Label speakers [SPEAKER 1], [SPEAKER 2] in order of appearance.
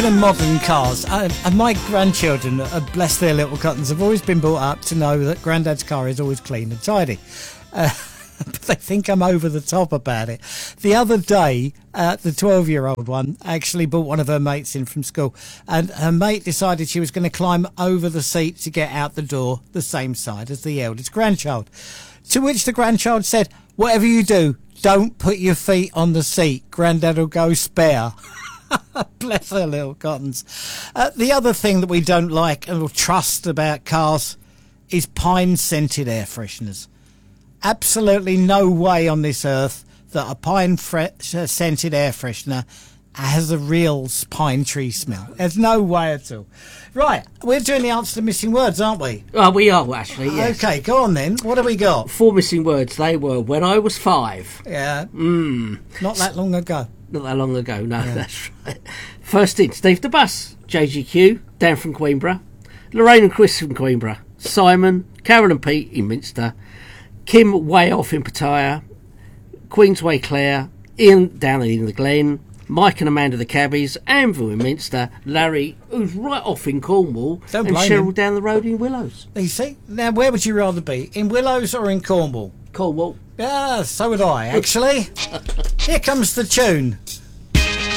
[SPEAKER 1] of modern cars, and my grandchildren, bless their little cottons, have always been brought up to know that Grandad's car is always clean and tidy. But they think I'm over the top about it. The other day, the 12-year-old one actually brought one of her mates in from school, and her mate decided she was going to climb over the seat to get out the door, the same side as the eldest grandchild. To which the grandchild said, "Whatever you do, don't put your feet on the seat. Grandad will go spare." Bless her little cottons. The other thing that we don't like and trust about cars is pine-scented air fresheners. Absolutely no way on this earth that a pine-scented air freshener has a real pine tree smell. There's no way at all. Right, we're doing the answer to missing words, aren't we?
[SPEAKER 2] We are, actually, yes.
[SPEAKER 1] Okay, go on then. What have we got?
[SPEAKER 2] 4 missing words. They were when I was 5.
[SPEAKER 1] Yeah. Not that long ago.
[SPEAKER 2] Not that long ago, no, yeah. That's right. First in, Steve the Bus, JGQ, Dan from Queenborough, Lorraine and Chris from Queenborough, Simon, Carol and Pete in Minster, Kim way off in Pattaya, Queensway Clare, Ian down in the Glen, Mike and Amanda the Cabbies, Anvil in Minster, Larry, who's right off in Cornwall, and Cheryl down the road in Willows.
[SPEAKER 1] You see? Now, where would you rather be, in Willows or in Cornwall?
[SPEAKER 2] Cornwall.
[SPEAKER 1] Yeah, so would I, actually. Here comes the tune.